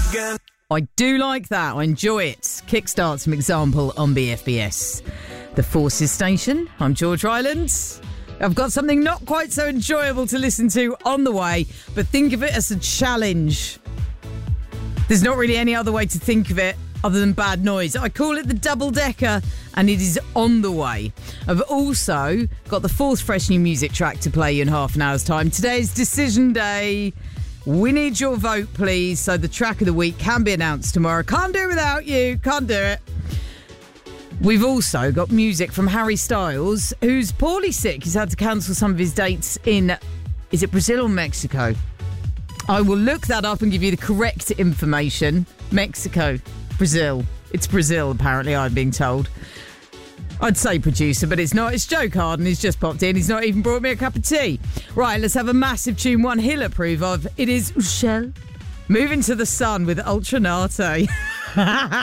again. I do like that. I enjoy it. Kickstart some example on BFBS. The Forces Station. I'm George Rylands. I've got something not quite so enjoyable to listen to on the way, but think of it as a challenge. There's not really any other way to think of it other than bad noise. I call it the double decker, and it is on the way. I've also got the fourth fresh new music track to play you in half an hour's time. Today is Decision Day. We need your vote, please, so the track of the week can be announced tomorrow. Can't do it without you. Can't do it. We've also got music from Harry Styles, who's poorly sick. He's had to cancel some of his dates in, is it Brazil or Mexico? I will look that up and give you the correct information. Mexico, Brazil. It's Brazil, apparently, I'm being told. I'd say producer, but it's not. It's Joe Carden. He's just popped in. He's not even brought me a cup of tea. Right, let's have a massive tune one he'll approve of. It is Shell. Moving to the Sun with Ultranate.